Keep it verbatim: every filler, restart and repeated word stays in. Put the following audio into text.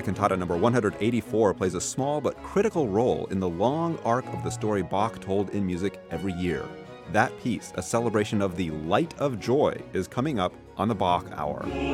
cantata number one hundred eighty-four plays a small but critical role in the long arc of the story Bach told in music every year. That piece, a celebration of the light of joy, is coming up on the Bach Hour.